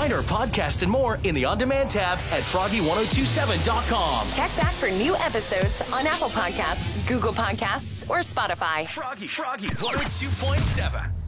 Find our podcast and more in the On-Demand tab at Froggy1027.com. Check back for new episodes on Apple Podcasts, Google Podcasts, or Spotify. Froggy 102.7.